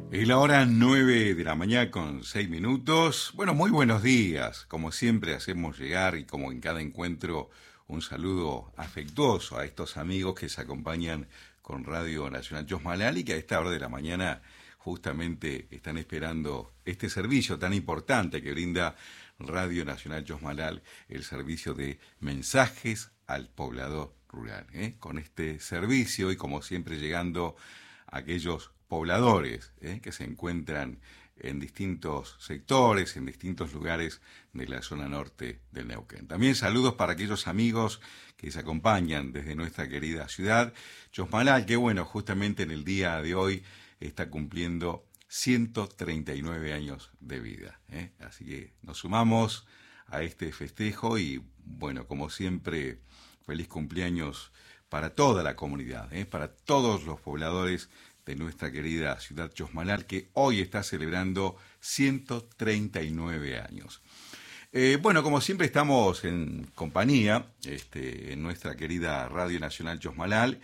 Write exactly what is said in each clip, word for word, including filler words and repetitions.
Es la hora nueve de la mañana con seis minutos. Bueno, muy buenos días. Como siempre hacemos llegar y como en cada encuentro un saludo afectuoso a estos amigos que se acompañan con Radio Nacional Yosmalal y que a esta hora de la mañana justamente están esperando este servicio tan importante que brinda Radio Nacional Yosmalal, el servicio de mensajes al poblador rural. ¿eh? Con este servicio y como siempre llegando a aquellos pobladores ¿eh? que se encuentran en distintos sectores, en distintos lugares de la zona norte del Neuquén. También saludos para aquellos amigos que se acompañan desde nuestra querida ciudad, Yosmalal, que bueno, justamente en el día de hoy está cumpliendo ciento treinta y nueve años de vida. ¿eh? Así que nos sumamos a este festejo y bueno, como siempre, feliz cumpleaños para toda la comunidad, ¿eh? para todos los pobladores de nuestra querida ciudad Yosmalal, que hoy está celebrando ciento treinta y nueve años. Eh, bueno, como siempre estamos en compañía, este, en nuestra querida Radio Nacional Yosmalal,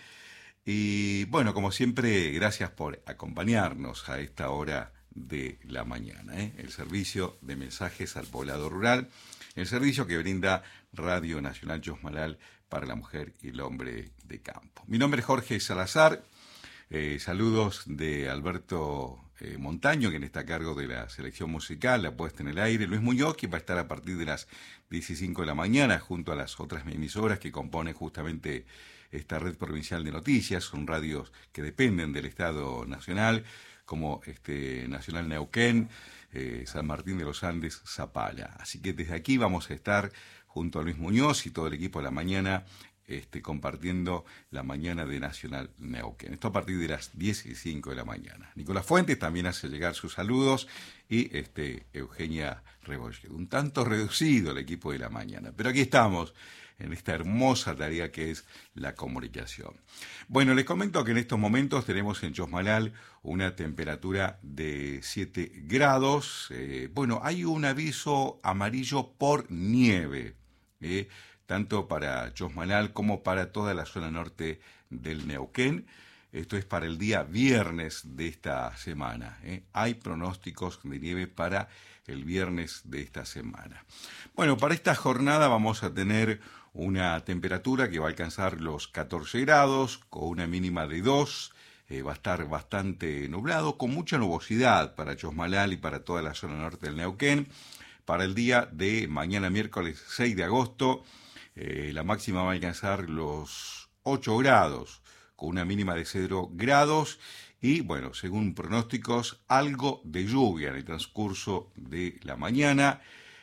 y bueno, como siempre, gracias por acompañarnos a esta hora de la mañana, ¿eh? El servicio de mensajes al poblado rural, el servicio que brinda Radio Nacional Yosmalal para la mujer y el hombre de campo. Mi nombre es Jorge Salazar. Eh, saludos de Alberto eh, Montaño, quien está a cargo de la selección musical, la puesta en el aire. Luis Muñoz, que va a estar a partir de las diez y cinco de la mañana, junto a las otras emisoras que componen justamente esta red provincial de noticias. Son radios que dependen del Estado Nacional, como este Nacional Neuquén, eh, San Martín de los Andes, Zapala. Así que desde aquí vamos a estar junto a Luis Muñoz y todo el equipo de la mañana, Este, compartiendo la mañana de Nacional Neuquén. Esto a partir de las diez y cinco de la mañana. Nicolás Fuentes también hace llegar sus saludos y este, Eugenia Rebolledo. Un tanto reducido el equipo de la mañana, pero aquí estamos en esta hermosa tarea que es la comunicación. Bueno, les comento que en estos momentos tenemos en Yosmalal una temperatura de siete grados. Eh, bueno, hay un aviso amarillo por nieve, ¿eh? tanto para Yosmalal como para toda la zona norte del Neuquén. Esto es para el día viernes de esta semana. ¿eh? Hay pronósticos de nieve para el viernes de esta semana. Bueno, para esta jornada vamos a tener una temperatura que va a alcanzar los catorce grados, con una mínima de dos. Eh, va a estar bastante nublado, con mucha nubosidad para Yosmalal y para toda la zona norte del Neuquén. Para el día de mañana, miércoles seis de agosto, Eh, la máxima va a alcanzar los ocho grados, con una mínima de cero grados y, bueno, según pronósticos, algo de lluvia en el transcurso de la mañana.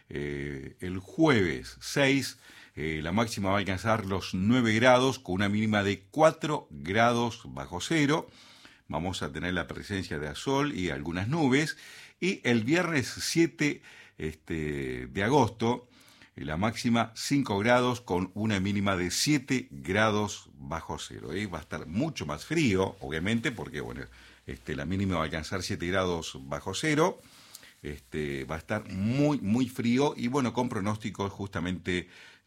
Eh, el jueves seis, eh, la máxima va a alcanzar los nueve grados, con una mínima de cuatro grados bajo cero. Vamos a tener la presencia de sol y algunas nubes. Y el viernes siete este, de agosto, la máxima cinco grados con una mínima de siete grados bajo cero. ¿eh? Va a estar mucho más frío, obviamente, porque bueno, este, la mínima va a alcanzar siete grados bajo cero. Este, va a estar muy, muy frío y bueno, con pronósticos justamente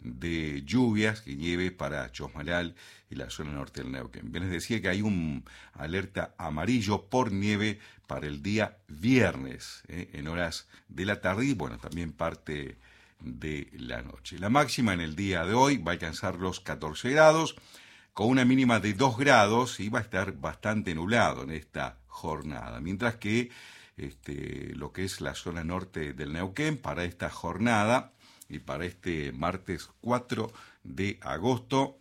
de lluvias y nieve para Yosmalal y la zona norte del Neuquén. Bien, les decía que hay un alerta amarillo por nieve para el día viernes, ¿eh? en horas de la tarde y bueno, también parte de la noche. La máxima en el día de hoy va a alcanzar los catorce grados, con una mínima de dos grados y va a estar bastante nublado en esta jornada. Mientras que este, lo que es la zona norte del Neuquén, para esta jornada y para este martes cuatro de agosto,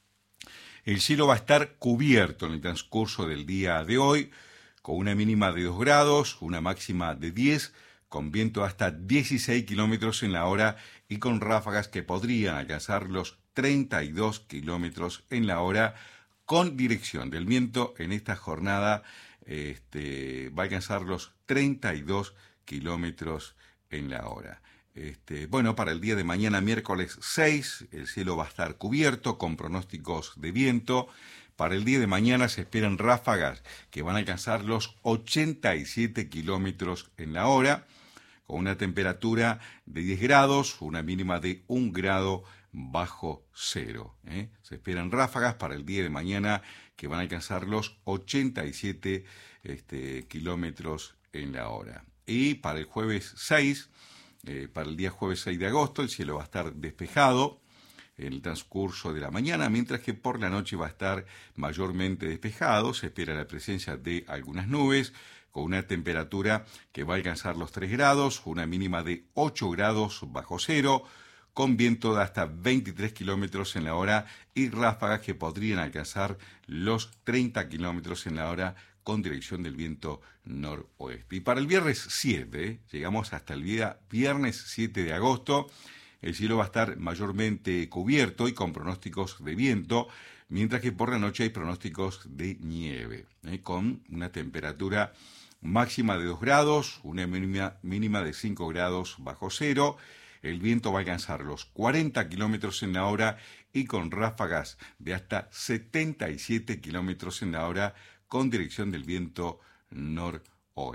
el cielo va a estar cubierto en el transcurso del día de hoy, con una mínima de dos grados, una máxima de diez, con viento hasta dieciséis kilómetros en la hora y con ráfagas que podrían alcanzar los treinta y dos kilómetros en la hora, con dirección del viento en esta jornada este, va a alcanzar los treinta y dos kilómetros en la hora. Este, bueno, para el día de mañana, miércoles seis, el cielo va a estar cubierto con pronósticos de viento. Para el día de mañana se esperan ráfagas que van a alcanzar los ochenta y siete kilómetros en la hora, con una temperatura de diez grados, una mínima de un grado bajo cero. ¿eh? Se esperan ráfagas para el día de mañana que van a alcanzar los ochenta y siete este, kilómetros en la hora. Y para el jueves seis, eh, para el día jueves seis de agosto, el cielo va a estar despejado en el transcurso de la mañana, mientras que por la noche va a estar mayormente despejado. Se espera la presencia de algunas nubes, con una temperatura que va a alcanzar los tres grados, una mínima de ocho grados bajo cero, con viento de hasta veintitrés kilómetros en la hora y ráfagas que podrían alcanzar los treinta kilómetros en la hora con dirección del viento noroeste. Y para el viernes siete, ¿eh? llegamos hasta el día viernes siete de agosto, el cielo va a estar mayormente cubierto y con pronósticos de viento, mientras que por la noche hay pronósticos de nieve, ¿eh? con una temperatura máxima de dos grados, una mínima, mínima de cinco grados bajo cero. El viento va a alcanzar los cuarenta kilómetros en la hora y con ráfagas de hasta setenta y siete kilómetros en la hora con dirección del viento noroeste.